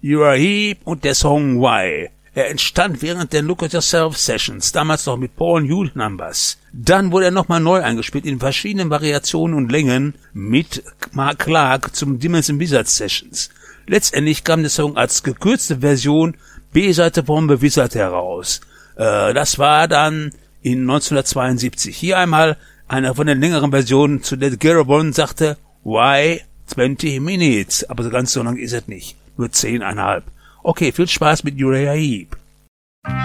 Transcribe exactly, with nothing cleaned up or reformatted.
Uriah Heep und der Song Why. Er entstand während der Look at Yourself Sessions, damals noch mit Paul Newton Numbers. Dann wurde er nochmal neu eingespielt in verschiedenen Variationen und Längen mit Mark Clark zum Demons and Wizards Sessions. Letztendlich kam der Song als gekürzte Version B-Seite von The Wizard heraus. Äh, das war dann in neunzehnhundertzweiundsiebzig. Hier einmal einer von den längeren Versionen, zu der Garabon sagte, Why twenty minutes? Aber so ganz so lang ist es nicht. Nur zehn Komma fünf. Okay, viel Spaß mit Uriah Heep.